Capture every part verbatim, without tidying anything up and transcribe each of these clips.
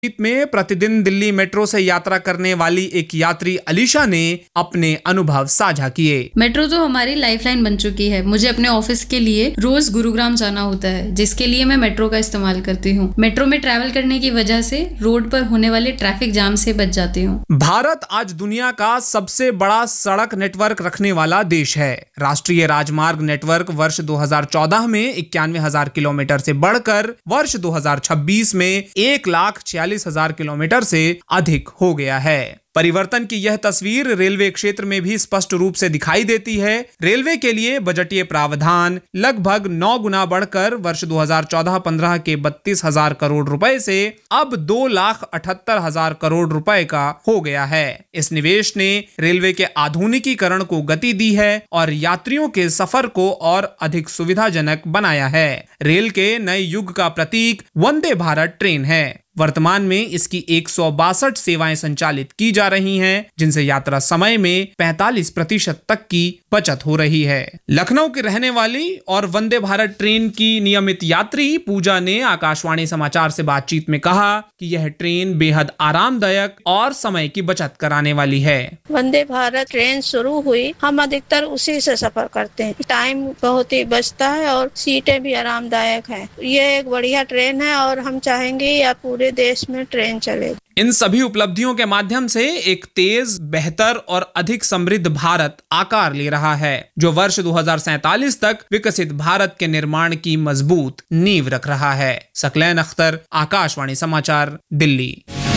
में प्रतिदिन दिल्ली मेट्रो से यात्रा करने वाली एक यात्री अलीशा ने अपने अनुभव साझा किए। मेट्रो तो हमारी लाइफलाइन बन चुकी है। मुझे अपने ऑफिस के लिए रोज गुरुग्राम जाना होता है, जिसके लिए मैं मेट्रो का इस्तेमाल करती हूँ। मेट्रो में ट्रैवल करने की वजह से रोड पर होने वाले ट्रैफिक जाम से बच जाती हूँ। भारत आज दुनिया का सबसे बड़ा सड़क नेटवर्क रखने वाला देश है। राष्ट्रीय राजमार्ग नेटवर्क वर्ष दो हज़ार चौदह में इक्यानवे हजार किलोमीटर से बढ़कर वर्ष दो हज़ार छब्बीस में एक लाख छियालीस हजार किलोमीटर से अधिक हो गया है। परिवर्तन की यह तस्वीर रेलवे क्षेत्र में भी स्पष्ट रूप से दिखाई देती है। रेलवे के लिए बजटीय प्रावधान लगभग नौ गुना बढ़कर वर्ष दो हज़ार चौदह पंद्रह के बत्तीस हजार करोड़ रुपए से अब दो लाख अठहत्तर हजार करोड़ रुपए का हो गया है। इस निवेश ने रेलवे के आधुनिकीकरण को गति दी है और यात्रियों के सफर को और अधिक सुविधाजनक बनाया है। रेल के नए युग का प्रतीक वंदे भारत ट्रेन है। वर्तमान में इसकी एक सौ बासठ सेवाएं संचालित की जा रही हैं, जिनसे यात्रा समय में पैंतालीस प्रतिशत तक की बचत हो रही है। लखनऊ की रहने वाली और वंदे भारत ट्रेन की नियमित यात्री पूजा ने आकाशवाणी समाचार से बातचीत में कहा कि यह ट्रेन बेहद आरामदायक और समय की बचत कराने वाली है। वंदे भारत ट्रेन शुरू हुई, हम अधिकतर उसी से सफर करते हैं। टाइम बहुत ही बचता है और सीटें भी आरामदायक हैं। ये एक बढ़िया ट्रेन है और हम चाहेंगे या पूरे देश में ट्रेन चले। इन सभी उपलब्धियों के माध्यम से एक तेज, बेहतर और अधिक समृद्ध भारत आकार ले रहा है, जो वर्ष दो हज़ार सैंतालीस तक विकसित भारत के निर्माण की मजबूत नींव रख रहा है। सकलैन अख्तर, आकाशवाणी समाचार, दिल्ली।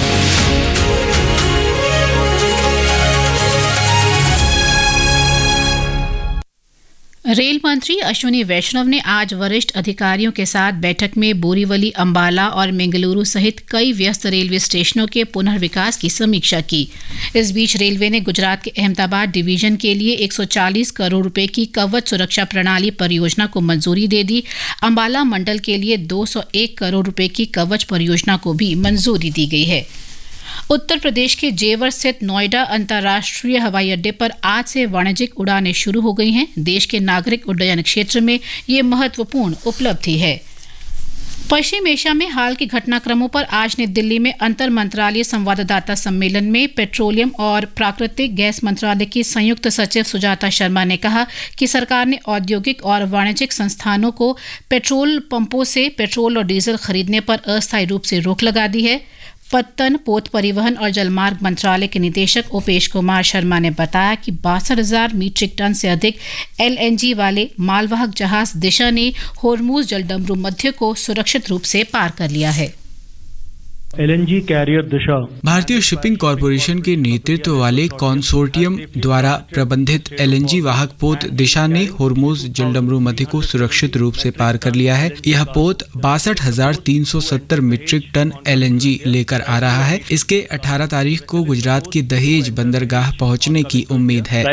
रेल मंत्री अश्विनी वैष्णव ने आज वरिष्ठ अधिकारियों के साथ बैठक में बोरीवली, अंबाला और बेंगलुरु सहित कई व्यस्त रेलवे स्टेशनों के पुनर्विकास की समीक्षा की। इस बीच रेलवे ने गुजरात के अहमदाबाद डिवीजन के लिए एक सौ चालीस करोड़ रुपए की कवच सुरक्षा प्रणाली परियोजना को मंजूरी दे दी। अंबाला मंडल के लिए दो सौ एक करोड़ रुपए की कवच परियोजना को भी मंजूरी दी गई है। उत्तर प्रदेश के जेवर स्थित नोएडा अंतर्राष्ट्रीय हवाई अड्डे पर आज से वाणिज्यिक उड़ानें शुरू हो गई हैं। देश के नागरिक उड्डयन क्षेत्र में ये महत्वपूर्ण उपलब्धि है। पश्चिम एशिया में हाल के घटनाक्रमों पर आज नई दिल्ली में अंतर मंत्रालय संवाददाता सम्मेलन में पेट्रोलियम और प्राकृतिक गैस मंत्रालय की संयुक्त सचिव सुजाता शर्मा ने कहा कि सरकार ने औद्योगिक और वाणिज्यिक संस्थानों को पेट्रोल पंपों से पेट्रोल और डीजल खरीदने पर अस्थायी रूप से रोक लगा दी है। पत्तन, पोत परिवहन और जलमार्ग मंत्रालय के निदेशक उपेश कुमार शर्मा ने बताया कि बासठ हजार मीट्रिक टन से अधिक एलएनजी वाले मालवाहक जहाज दिशा ने होर्मुज जलडमरू मध्य को सुरक्षित रूप से पार कर लिया है। एलएनजी कैरियर दिशा भारतीय शिपिंग कॉरपोरेशन के नेतृत्व वाले कंसोर्टियम द्वारा प्रबंधित एलएनजी वाहक पोत दिशा ने होर्मुज जलडमरू मध्य को सुरक्षित रूप से पार कर लिया है। यह पोत बासठ हजार तीन सौ सत्तर मीट्रिक टन एलएनजी लेकर आ रहा है। इसके अठारह तारीख को गुजरात की दहेज बंदरगाह पहुंचने की उम्मीद है।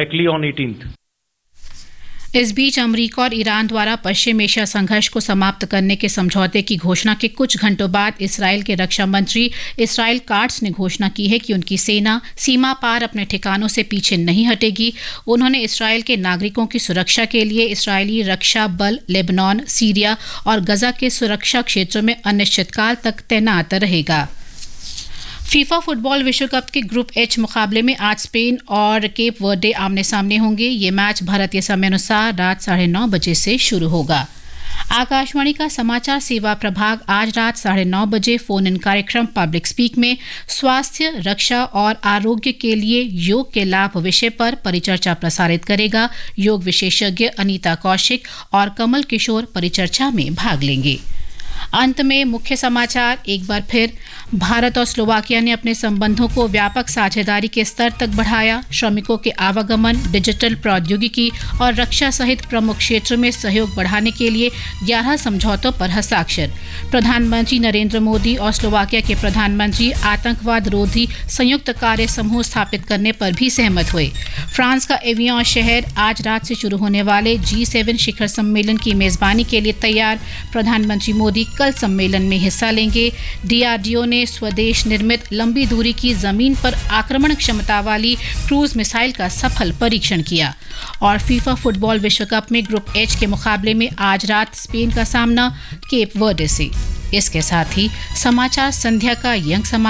इस बीच अमेरिका और ईरान द्वारा पश्चिम एशिया संघर्ष को समाप्त करने के समझौते की घोषणा के कुछ घंटों बाद इसराइल के रक्षा मंत्री इसराइल काट्स ने घोषणा की है कि उनकी सेना सीमा पार अपने ठिकानों से पीछे नहीं हटेगी। उन्होंने इसराइल के नागरिकों की सुरक्षा के लिए इसराइली रक्षा बल लेबनान, सीरिया और गजा के सुरक्षा क्षेत्रों में अनिश्चितकाल तक तैनात रहेगा। फीफा फुटबॉल विश्व कप के ग्रुप एच मुकाबले में आज स्पेन और केप वर्डे आमने सामने होंगे। ये मैच भारतीय समय अनुसार रात साढ़े नौ बजे से शुरू होगा। आकाशवाणी का समाचार सेवा प्रभाग आज रात साढ़े नौ बजे फोन इन कार्यक्रम पब्लिक स्पीक में स्वास्थ्य, रक्षा और आरोग्य के लिए योग के लाभ विषय पर परिचर्चा प्रसारित करेगा। योग विशेषज्ञ अनीता कौशिक और कमल किशोर परिचर्चा में भाग लेंगे। अंत में मुख्य समाचार एक बार फिर। भारत और स्लोवाकिया ने अपने संबंधों को व्यापक साझेदारी के स्तर तक बढ़ाया। श्रमिकों के आवागमन, डिजिटल प्रौद्योगिकी और रक्षा सहित प्रमुख क्षेत्रों में सहयोग बढ़ाने के लिए ग्यारह समझौतों पर हस्ताक्षर। प्रधानमंत्री नरेंद्र मोदी और स्लोवाकिया के प्रधानमंत्री आतंकवाद रोधी संयुक्त कार्य समूह स्थापित करने पर भी सहमत हुए। फ्रांस का एवियन शहर आज रात से शुरू होने वाले जी सेवन शिखर सम्मेलन की मेजबानी के लिए तैयार। प्रधानमंत्री मोदी कल सम्मेलन में हिस्सा लेंगे। डीआरडीओ ने स्वदेश निर्मित लंबी दूरी की जमीन पर आक्रमण क्षमता वाली क्रूज मिसाइल का सफल परीक्षण किया। और फीफा फुटबॉल विश्व कप में ग्रुप एच के मुकाबले में आज रात स्पेन का सामना केप वर्डे से। इसके साथ ही समाचार संध्या का यंग समाप्त